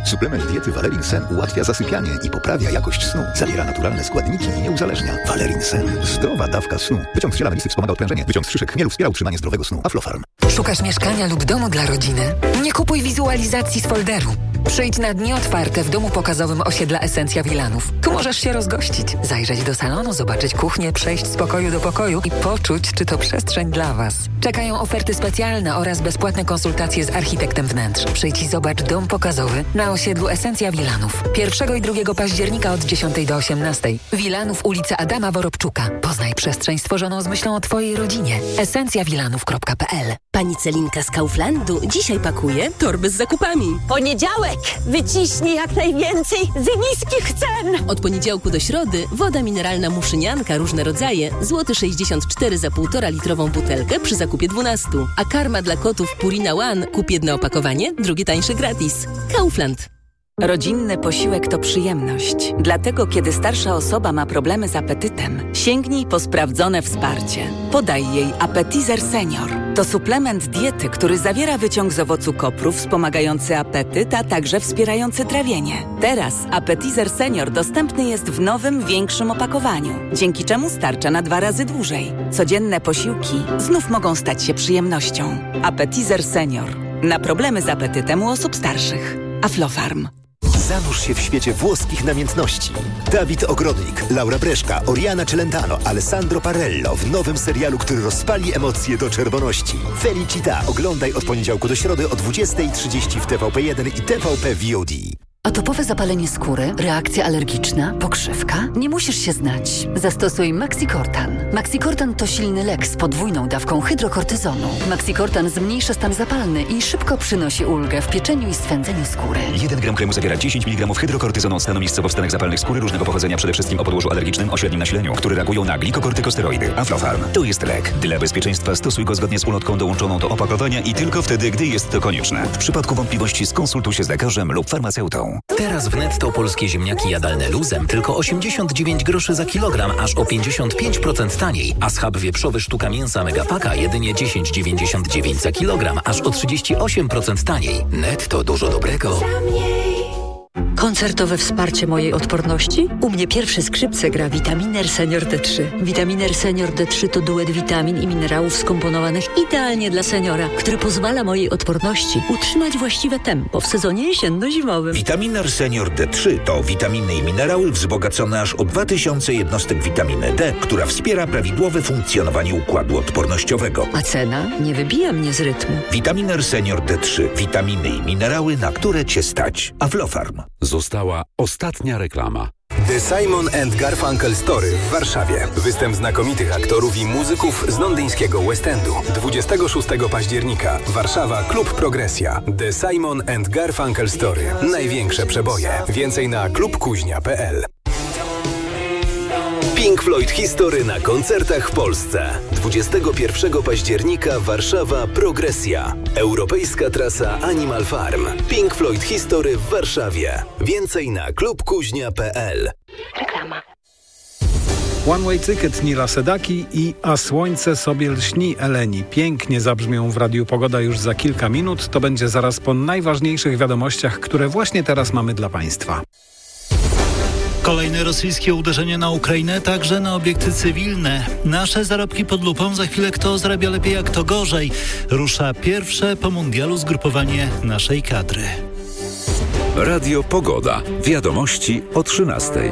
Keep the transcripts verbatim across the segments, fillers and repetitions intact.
Suplement diety Valerin Sen ułatwia zasypianie i poprawia jakość snu. Zawiera naturalne składniki i nie uzależnia. Valerin Sen. Zdrowa dawka snu. Wyciąg z ziela melisy wspomaga odprężenie. Wyciąg z szyszek chmielu wspiera utrzymanie zdrowego snu. Aflofarm. Szukasz mieszkania lub domu dla rodziny? Nie kupuj wizualizacji z folderu. Przyjdź na dni otwarte w domu pokazowym osiedla Esencja Wilanów. Tu możesz się rozgościć, zajrzeć do salonu, zobaczyć kuchnię, przejść z pokoju do pokoju i poczuć, czy to przestrzeń dla Was. Czekają oferty specjalne oraz bezpłatne konsultacje z architektem wnętrz. Przyjdź i zobacz dom pokazowy na osiedlu Esencja Wilanów. pierwszego i drugiego października od dziesiątej do osiemnastej. Wilanów, ulica Adama Worobczuka. Poznaj przestrzeń stworzoną z myślą o Twojej rodzinie. esencja wilanów kropka p l. Pani Celinka z Kauflandu dzisiaj pakuje torby z zakupami. Poniedziałek! Wyciśnij jak najwięcej z niskich cen! Od poniedziałku do środy woda mineralna Muszynianka, różne rodzaje, złoty sześćdziesiąt cztery za półtora litrową butelkę przy zakupie dwunastu. A karma dla kotów Purina One, kup jedno opakowanie, drugie tańsze gratis. Kaufland. Rodzinny posiłek to przyjemność. Dlatego, kiedy starsza osoba ma problemy z apetytem, sięgnij po sprawdzone wsparcie. Podaj jej Appetizer Senior. To suplement diety, który zawiera wyciąg z owocu kopru wspomagający apetyt, a także wspierający trawienie. Teraz Appetizer Senior dostępny jest w nowym, większym opakowaniu, dzięki czemu starcza na dwa razy dłużej. Codzienne posiłki znów mogą stać się przyjemnością. Appetizer Senior. Na problemy z apetytem u osób starszych. Aflofarm. Zanurz się w świecie włoskich namiętności. Dawid Ogrodnik, Laura Breszka, Oriana Celentano, Alessandro Parello w nowym serialu, który rozpali emocje do czerwoności. Felicita. Oglądaj od poniedziałku do środy o dwudziestej trzydzieści w T V P jeden i T V P V O D. Atopowe zapalenie skóry, reakcja alergiczna, pokrzywka? Nie musisz się znać. Zastosuj Maxicortan. Maxicortan to silny lek z podwójną dawką hydrokortyzonu. Maxicortan zmniejsza stan zapalny i szybko przynosi ulgę w pieczeniu i swędzeniu skóry. jeden gram kremu zawiera dziesięć miligramów hydrokortyzonu, stanu miejscowo w stanach zapalnych skóry różnego pochodzenia, przede wszystkim o podłożu alergicznym o średnim nasileniu, które reagują na glikokortykosteroidy. Aflofarm. To jest lek. Dla bezpieczeństwa stosuj go zgodnie z ulotką dołączoną do opakowania i tylko wtedy, gdy jest to konieczne. W przypadku wątpliwości skonsultuj się z lekarzem lub farmaceutą. Teraz w Netto polskie ziemniaki jadalne luzem tylko osiemdziesiąt dziewięć groszy za kilogram, aż o pięćdziesiąt pięć procent taniej, a schab wieprzowy sztuka mięsa Megapaka jedynie dziesięć dziewięćdziesiąt dziewięć za kilogram, aż o trzydzieści osiem procent taniej. Netto, dużo dobrego. Koncertowe wsparcie mojej odporności? U mnie pierwsze skrzypce gra Vitaminer Senior D trzy. Vitaminer Senior D trzy to duet witamin i minerałów skomponowanych idealnie dla seniora, który pozwala mojej odporności utrzymać właściwe tempo w sezonie jesienno-zimowym. Vitaminer Senior D trzy to witaminy i minerały wzbogacone aż o dwa tysiące jednostek witaminy D, która wspiera prawidłowe funkcjonowanie układu odpornościowego. A cena nie wybija mnie z rytmu. Vitaminer Senior D trzy. Witaminy i minerały, na które Cię stać. Aflofarm. Została ostatnia reklama. The Simon and Garfunkel Story w Warszawie. Występ znakomitych aktorów i muzyków z londyńskiego West Endu. dwudziestego szóstego października. Warszawa, Klub Progresja. The Simon and Garfunkel Story. Największe przeboje. Więcej na klub kuźnia kropka p l. Pink Floyd History na koncertach w Polsce. dwudziestego pierwszego października Warszawa Progresja. Europejska trasa Animal Farm. Pink Floyd History w Warszawie. Więcej na klub kuźnia kropka p l. Reklama. One Way Ticket Nila Sedaki i A słońce sobie lśni Eleni. Pięknie zabrzmią w Radiu Pogoda już za kilka minut. To będzie zaraz po najważniejszych wiadomościach, które właśnie teraz mamy dla Państwa. Kolejne rosyjskie uderzenie na Ukrainę, także na obiekty cywilne. Nasze zarobki pod lupą, za chwilę kto zarabia lepiej, a kto gorzej. Rusza pierwsze po mundialu zgrupowanie naszej kadry. Radio Pogoda. Wiadomości o trzynastej.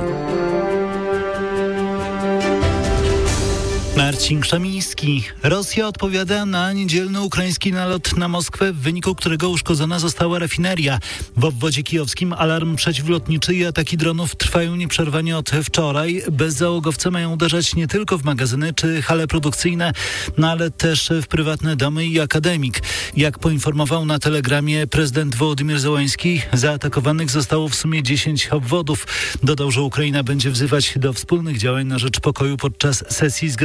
Marcin Krzemiński. Rosja odpowiada na niedzielny ukraiński nalot na Moskwę, w wyniku którego uszkodzona została rafineria. W obwodzie kijowskim alarm przeciwlotniczy i ataki dronów trwają nieprzerwanie od wczoraj. Bezzałogowce mają uderzać nie tylko w magazyny czy hale produkcyjne, no ale też w prywatne domy i akademik. Jak poinformował na telegramie prezydent Wołodymyr Zełański, zaatakowanych zostało w sumie dziesięć obwodów. Dodał, że Ukraina będzie wzywać do wspólnych działań na rzecz pokoju podczas sesji Zgromadzenia Ogólnego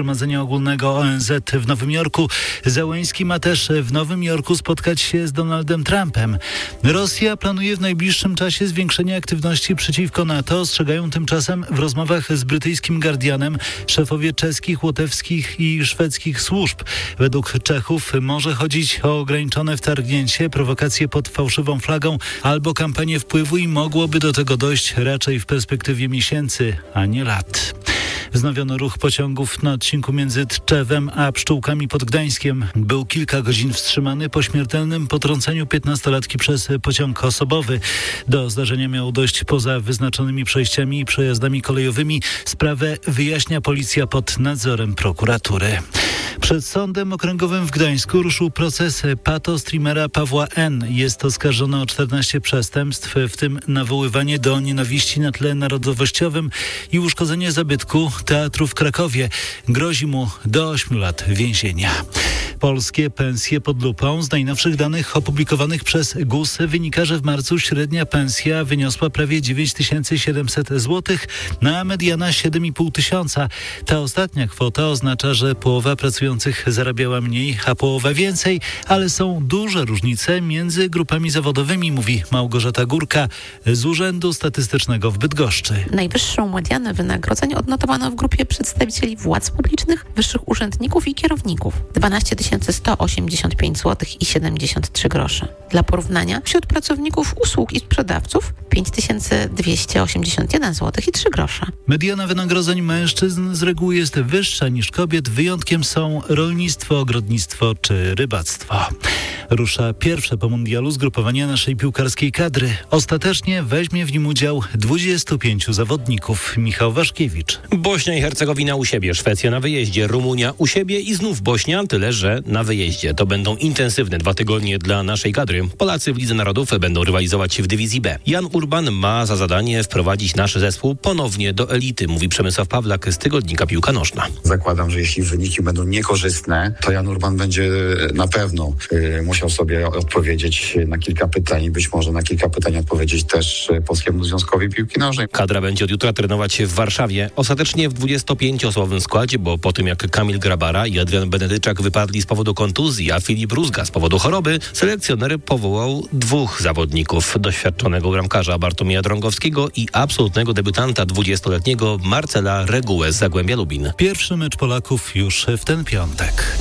Ogólnego O N Z w Nowym Jorku. Zełenski ma też w Nowym Jorku spotkać się z Donaldem Trumpem. Rosja planuje w najbliższym czasie zwiększenie aktywności przeciwko NATO. Ostrzegają tymczasem w rozmowach z brytyjskim Guardianem szefowie czeskich, łotewskich i szwedzkich służb. Według Czechów może chodzić o ograniczone wtargnięcie, prowokacje pod fałszywą flagą albo kampanię wpływu i mogłoby do tego dojść raczej w perspektywie miesięcy, a nie lat. Wznowiono ruch pociągów na odcinku między Tczewem a Pszczółkami pod Gdańskiem. Był kilka godzin wstrzymany po śmiertelnym potrąceniu piętnastolatki przez pociąg osobowy. Do zdarzenia miało dojść poza wyznaczonymi przejściami i przejazdami kolejowymi. Sprawę wyjaśnia policja pod nadzorem prokuratury. Przed Sądem Okręgowym w Gdańsku ruszył proces pato-streamera Pawła N. Jest oskarżony o czternaście przestępstw, w tym nawoływanie do nienawiści na tle narodowościowym i uszkodzenie zabytku teatru w Krakowie. Grozi mu do ośmiu lat więzienia. Polskie pensje pod lupą. Z najnowszych danych opublikowanych przez G U S wynika, że w marcu średnia pensja wyniosła prawie dziewięć tysięcy siedemset złotych, a mediana siedem i pół tysiąca. Ta ostatnia kwota oznacza, że połowa pracujących zarabiała mniej, a połowa więcej, ale są duże różnice między grupami zawodowymi, mówi Małgorzata Górka z Urzędu Statystycznego w Bydgoszczy. Najwyższą medianę wynagrodzeń odnotowano w grupie przedstawicieli władz publicznych, wyższych urzędników i kierowników. dwanaście tysięcy sto osiemdziesiąt pięć złotych i siedemdziesiąt trzy grosze. Dla porównania wśród pracowników usług i sprzedawców pięć tysięcy dwieście osiemdziesiąt jeden złotych i trzy grosze. Mediana wynagrodzeń mężczyzn z reguły jest wyższa niż kobiet. Wyjątkiem są rolnictwo, ogrodnictwo czy rybactwo. Rusza pierwsze po mundialu zgrupowanie naszej piłkarskiej kadry. Ostatecznie weźmie w nim udział dwudziestu pięciu zawodników. Michał Waszkiewicz. Bośnia i Hercegowina u siebie, Szwecja na wyjeździe, Rumunia u siebie i znów Bośnia, tyle że na wyjeździe. To będą intensywne dwa tygodnie dla naszej kadry. Polacy w Lidze Narodów będą rywalizować w dywizji B. Jan Urban ma za zadanie wprowadzić nasz zespół ponownie do elity, mówi Przemysław Pawlak z tygodnika Piłka Nożna. Zakładam, że jeśli wyniki będą niekorzystne, to Jan Urban będzie na pewno y, musiał sobie odpowiedzieć na kilka pytań, być może na kilka pytań odpowiedzieć też Polskiemu Związkowi Piłki Nożnej. Kadra będzie od jutra trenować w Warszawie. Ostatecznie w dwudziestopięcioosobowym składzie, bo po tym jak Kamil Grabara i Adrian Benedyczak wypadli z powodu kontuzji, a Filip Rózga z powodu choroby, selekcjoner powołał dwóch zawodników. Doświadczonego bramkarza Bartłomieja Drągowskiego i absolutnego debiutanta dwudziestoletniego Marcela Regułę z Zagłębia Lubin. Pierwszy mecz Polaków już w ten piątek.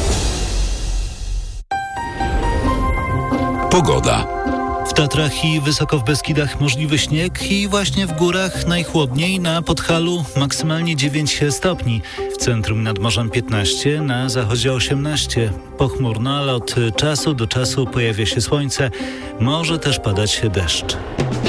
Pogoda. W Tatrach i wysoko w Beskidach możliwy śnieg i właśnie w górach najchłodniej na Podhalu maksymalnie dziewięć stopni. W centrum nad morzem piętnaście, na zachodzie osiemnaście. Pochmurno, ale od czasu do czasu pojawia się słońce. Może też padać deszcz.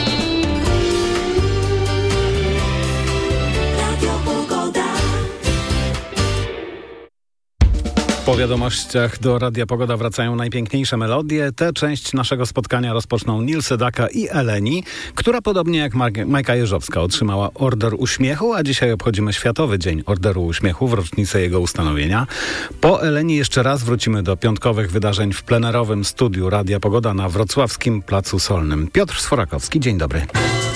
Po wiadomościach do Radia Pogoda wracają najpiękniejsze melodie. Tę część naszego spotkania rozpoczną Neil Sedaka i Eleni, która podobnie jak Majka Jeżowska otrzymała Order Uśmiechu, a dzisiaj obchodzimy Światowy Dzień Orderu Uśmiechu w rocznicę jego ustanowienia. Po Eleni jeszcze raz wrócimy do piątkowych wydarzeń w plenerowym studiu Radia Pogoda na wrocławskim Placu Solnym. Piotr Sforakowski, dzień dobry.